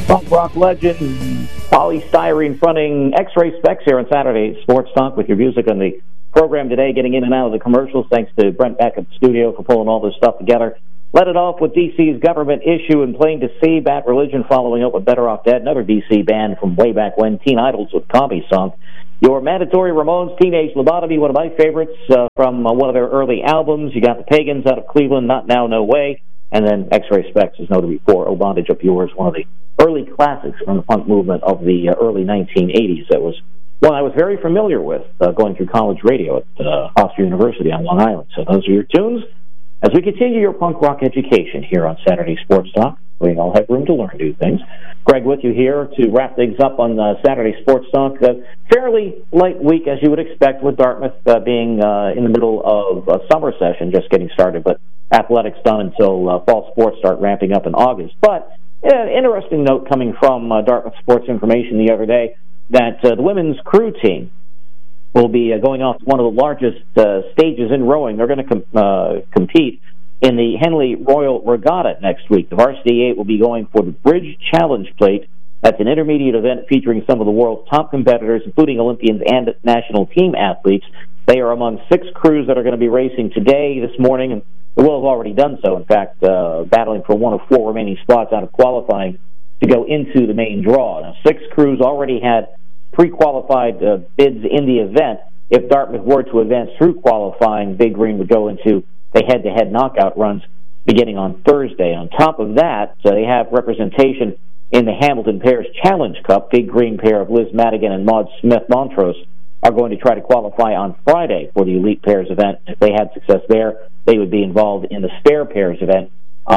Punk rock legend, polystyrene fronting X-Ray Specs here on Saturday Sports Talk with your music on the program today, getting in and out of the commercials. Thanks to Brent back at the studio for pulling all this stuff together. Let it off with D.C.'s government issue and Plain to See, Bad Religion following up with Better Off Dead, another D.C. band from way back when, Teen Idols with Combi Song. Your mandatory Ramones, Teenage Lobotomy, one of my favorites from one of their early albums. You got the Pagans out of Cleveland, Not Now, No Way. And then X-Ray Specs is noted before, Oh Bondage Up Yours, one of the early classics from the punk movement of the early 1980s. That was one I was very familiar with going through college radio at Hofstra University on Long Island. So those are your tunes. As we continue your punk rock education here on Saturday Sports Talk, we all have room to learn new things. Greg with you here to wrap things up on Saturday Sports Talk. Fairly light week, as you would expect, with Dartmouth being in the middle of a summer session, just getting started, but athletics done until fall sports start ramping up in August. But interesting note coming from Dartmouth Sports Information the other day that the women's crew team will be going off one of the largest stages in rowing. They're going to compete in the Henley Royal Regatta next week. The Varsity 8 will be going for the Bridge Challenge Plate. That's an intermediate event featuring some of the world's top competitors, including Olympians and national team athletes. They are among 6 crews that are going to be racing today, this morning, and will have already done so, in fact, battling for one of 4 remaining spots out of qualifying to go into the main draw. Now, 6 crews already had pre-qualified bids in the event. If Dartmouth were to advance through qualifying, Big Green would go into the head-to-head knockout runs beginning on Thursday. On top of that, they have representation in the Hamilton Pairs Challenge Cup. Big Green pair of Liz Madigan and Maud Smith-Montrose are going to try to qualify on Friday for the Elite Pairs event. If they had success there, they would be involved in the Spare Pairs event.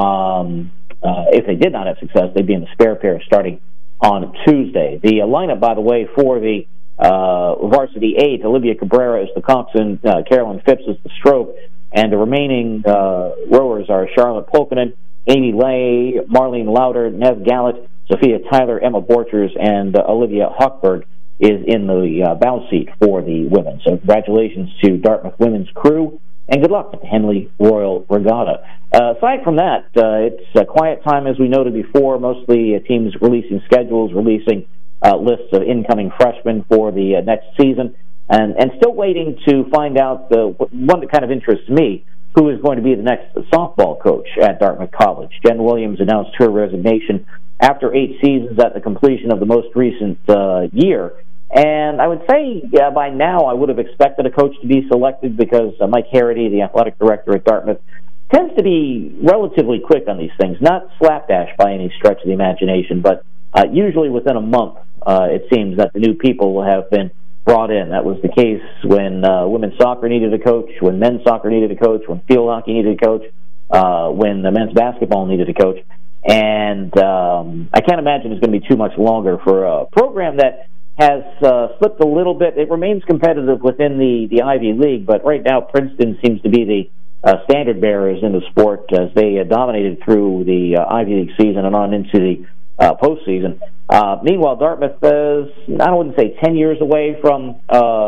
If they did not have success, they'd be in the Spare Pairs starting on Tuesday. The lineup, by the way, for the Varsity 8, Olivia Cabrera is the coxswain, Carolyn Phipps is the stroke, and the remaining rowers are Charlotte Polkinen, Amy Lay, Marlene Lauder, Nev Gallant, Sophia Tyler, Emma Borchers, and Olivia Hochberg is in the bow seat for the women. So congratulations to Dartmouth women's crew, and good luck at the Henley Royal Regatta. Aside from that, it's a quiet time, as we noted before, mostly teams releasing schedules, releasing lists of incoming freshmen for the next season, and still waiting to find out one that kind of interests me, who is going to be the next softball coach at Dartmouth College. Jen Williams announced her resignation after 8 seasons at the completion of the most recent year. And I would say by now I would have expected a coach to be selected because Mike Harity, the athletic director at Dartmouth, tends to be relatively quick on these things. Not slapdash by any stretch of the imagination, but usually within a month it seems that the new people will have been brought in. That was the case when women's soccer needed a coach, when men's soccer needed a coach, when field hockey needed a coach, when the men's basketball needed a coach. And I can't imagine it's going to be too much longer for a program that has slipped a little bit. It remains competitive within the Ivy League, but right now Princeton seems to be the standard bearers in the sport as they dominated through the Ivy League season and on into the postseason. Meanwhile, Dartmouth is, I wouldn't say 10 years away from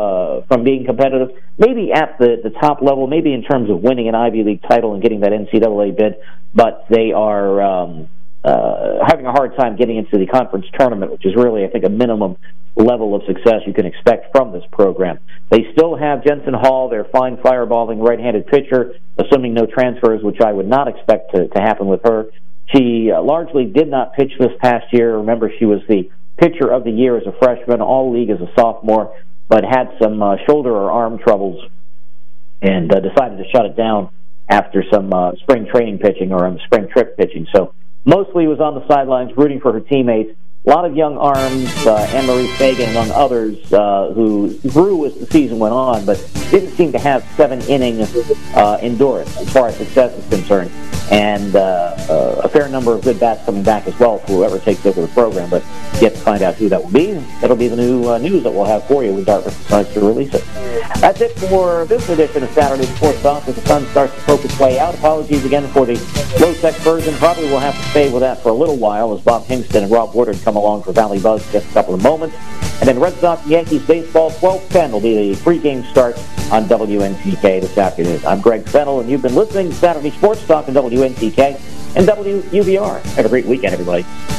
being competitive, maybe at the top level, maybe in terms of winning an Ivy League title and getting that NCAA bid, but they are having a hard time getting into the conference tournament, which is really, I think, a minimum level of success you can expect from this program. They still have Jensen Hall, their fine fireballing right-handed pitcher, assuming no transfers, which I would not expect to happen with her. She largely did not pitch this past year. Remember, she was the pitcher of the year as a freshman, all league as a sophomore, but had some shoulder or arm troubles and decided to shut it down after some spring training pitching or spring trip pitching. So mostly was on the sidelines rooting for her teammates. A lot of young arms, Anne-Marie Fagan among others, who grew as the season went on, but didn't seem to have 7-inning endurance as far as success is concerned. And a fair number of good bats coming back as well for whoever takes over the program, but yet to find out who that will be. That'll be the new news that we'll have for you when Dartmouth decides to release it. That's it for this edition of Saturday Sports Talk as the sun starts to poke its way out. Apologies again for the low-tech version. Probably we'll have to stay with that for a little while as Bob Hingston and Rob Woodard come along for Valley Buzz in just a couple of moments. And then Red Sox Yankees baseball, 12:10 will be the pregame start on WNTK this afternoon. I'm Greg Fennell, and you've been listening to Saturday Sports Talk on WNTK and WUBR. Have a great weekend, everybody.